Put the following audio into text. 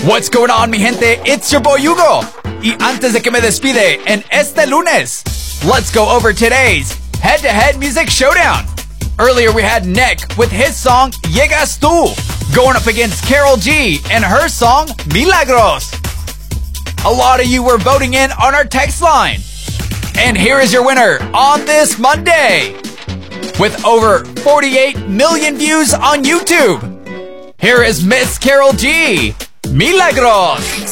What's going on, mi gente? It's your boy Hugo. Y antes de que me despide en este lunes, let's go over today's head-to-head music showdown. Earlier we had Nick with his song Llegas Tú going up against Karol G and her song Milagros. A lot of you were voting in on our text line. And here is your winner on this Monday with over 48 million views on YouTube. Here is Miss Karol G, Milagros.